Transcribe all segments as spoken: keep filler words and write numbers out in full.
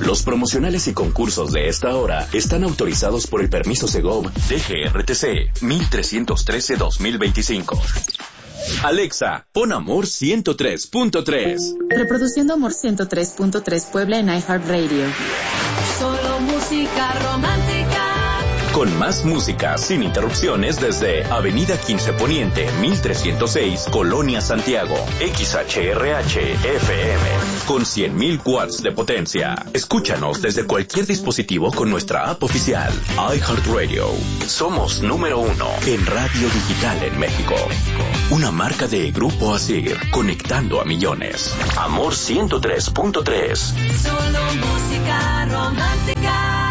Los promocionales y concursos de esta hora están autorizados por el permiso Segov D G R T C mil trescientos trece guión dos mil veinticinco. Alexa, pon Amor ciento tres punto tres. Reproduciendo Amor ciento tres punto tres Puebla en iHeartRadio. Solo música romántica. Con más música sin interrupciones desde Avenida quince Poniente, mil trescientos seis, Colonia Santiago. X H R H F M. Con cien mil watts de potencia. Escúchanos desde cualquier dispositivo con nuestra app oficial. iHeartRadio. Somos número uno en radio digital en México. Una marca de Grupo Asir, conectando a millones. Amor ciento tres punto tres. Solo música romántica.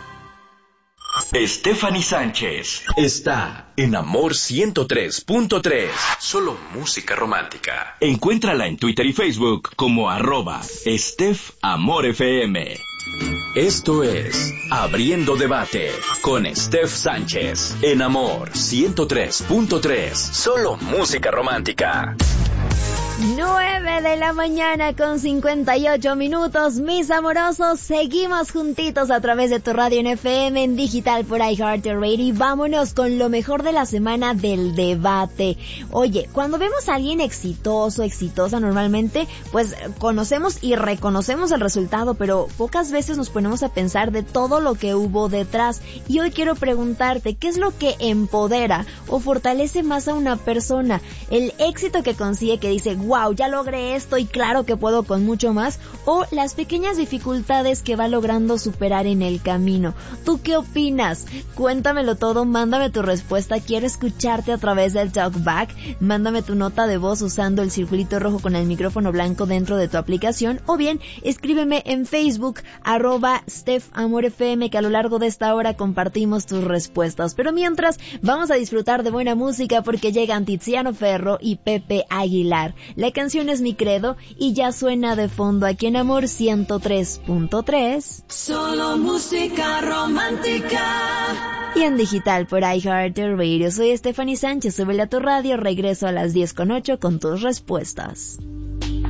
Stephanie Sánchez está en Amor ciento tres punto tres. Solo música romántica. Encuéntrala en Twitter y Facebook como arroba Steph Amor F M. Esto es Abriendo Debate con Steph Sánchez en Amor ciento tres punto tres. Solo música romántica. nueve de la mañana con cincuenta y ocho minutos, mis amorosos, seguimos juntitos a través de tu radio en F M, en digital por iHeartRadio, y vámonos con lo mejor de la semana del debate. Oye, cuando vemos a alguien exitoso, exitosa, normalmente, pues conocemos y reconocemos el resultado, pero pocas veces nos ponemos a pensar de todo lo que hubo detrás. Y hoy quiero preguntarte, ¿qué es lo que empodera o fortalece más a una persona? ¿El éxito que consigue, que dice, wow, ya logré esto y claro que puedo con mucho más, o las pequeñas dificultades que va logrando superar en el camino? ¿Tú qué opinas? Cuéntamelo todo, mándame tu respuesta, quiero escucharte a través del Talkback, mándame tu nota de voz usando el circulito rojo con el micrófono blanco dentro de tu aplicación, o bien escríbeme en Facebook, arroba Steph Amor F M, que a lo largo de esta hora compartimos tus respuestas. Pero mientras, vamos a disfrutar de buena música porque llegan Tiziano Ferro y Pepe Aguilar. La canción es Mi Credo y ya suena de fondo aquí en Amor ciento tres punto tres. Solo música romántica. Y en digital por iHeartRadio. Soy Stephanie Sánchez, súbele a tu radio, regreso a las diez con ocho con tus respuestas.